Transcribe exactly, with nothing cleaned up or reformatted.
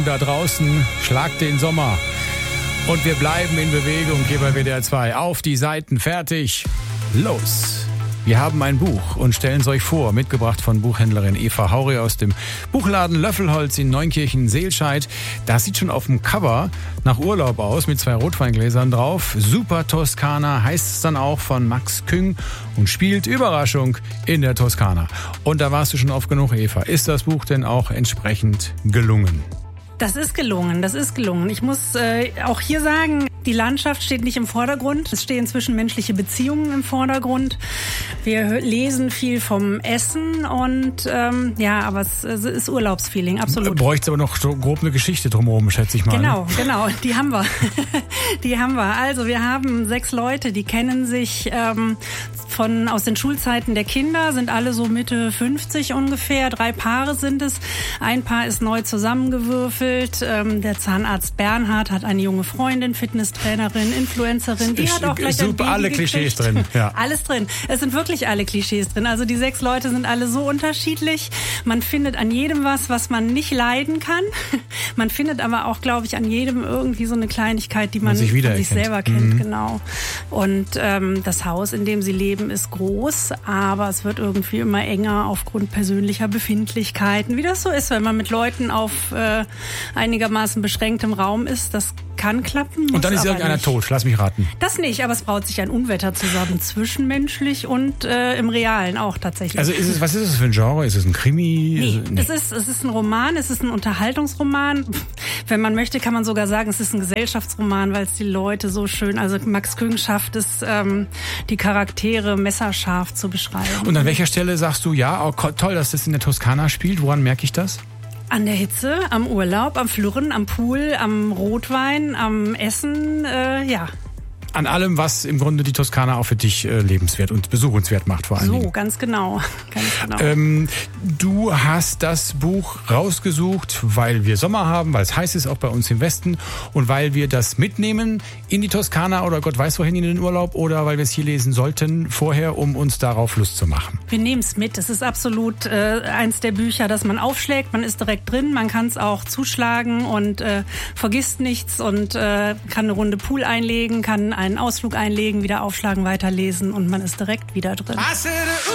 Da draußen schlagt den Sommer und wir bleiben in Bewegung hier bei W D R zwei. Auf die Seiten, fertig, los! Wir haben ein Buch und stellen es euch vor, mitgebracht von Buchhändlerin Eva Hauri aus dem Buchladen Löffelholz in Neunkirchen-Seelscheid. Das sieht schon auf dem Cover nach Urlaub aus, mit zwei Rotweingläsern drauf. Super Toskana heißt es dann auch, von Max Küng, und spielt, Überraschung, in der Toskana. Und da warst du schon oft genug, Eva. Ist das Buch denn auch entsprechend gelungen? Das ist gelungen, das ist gelungen. Ich muss äh, auch hier sagen, die Landschaft steht nicht im Vordergrund. Es stehen zwischenmenschliche Beziehungen im Vordergrund. Wir lesen viel vom Essen und ähm, ja, aber es, es ist Urlaubsfeeling, absolut. Bräuchte aber noch so grob eine Geschichte drumherum, schätze ich mal. Genau, genau, die haben wir. Die haben wir. Also wir haben sechs Leute, die kennen sich ähm, von aus den Schulzeiten der Kinder, sind alle so Mitte fünfzig ungefähr. Drei Paare sind es. Ein Paar ist neu zusammengewürfelt. Ähm, der Zahnarzt Bernhard hat eine junge Freundin, Fitnesstrainerin, Influencerin. Die hat auch gleich super, ein Baby alle gekriegt. Klischees drin. Ja. Alles drin. Es sind wirklich alle Klischees drin. Also die sechs Leute sind alle so unterschiedlich. Man findet an jedem was, was man nicht leiden kann. Man findet aber auch, glaube ich, an jedem irgendwie so eine Kleinigkeit, die man, man sich, von sich selber kennt. Mhm. Genau. Und ähm, das Haus, in dem sie leben, ist groß, aber es wird irgendwie immer enger aufgrund persönlicher Befindlichkeiten. Wie das so ist, wenn man mit Leuten auf äh, einigermaßen beschränktem Raum ist, das kann klappen. Und dann ist irgendeiner nicht. tot, lass mich raten. Das nicht, aber es braut sich ein Unwetter zusammen, zwischenmenschlich und äh, im Realen auch tatsächlich. Also ist es, was ist es für ein Genre? Ist es ein Krimi? Nee, ist es, nee. es, ist, es ist ein Roman, es ist ein Unterhaltungsroman. Wenn man möchte, kann man sogar sagen, es ist ein Gesellschaftsroman, weil es die Leute so schön, also Max Küng schafft es, ähm, die Charaktere messerscharf zu beschreiben. Und an welcher Stelle sagst du, ja, oh, toll, dass das in der Toskana spielt? Woran merke ich das? An der Hitze, am Urlaub, am Flirren, am Pool, am Rotwein, am Essen, äh, ja. An allem, was im Grunde die Toskana auch für dich äh, lebenswert und besuchenswert macht, vor allen so, Dingen. So, ganz genau. Ganz genau. Ähm, du hast das Buch rausgesucht, weil wir Sommer haben, weil es heiß ist, auch bei uns im Westen, und weil wir das mitnehmen in die Toskana oder Gott weiß wohin in den Urlaub, oder weil wir es hier lesen sollten vorher, um uns darauf Lust zu machen. Wir nehmen es mit. Es ist absolut äh, eins der Bücher, das man aufschlägt. Man ist direkt drin, man kann es auch zuschlagen und äh, vergisst nichts und äh, kann eine Runde Pool einlegen, kann einen Ausflug einlegen, wieder aufschlagen, weiterlesen und man ist direkt wieder drin.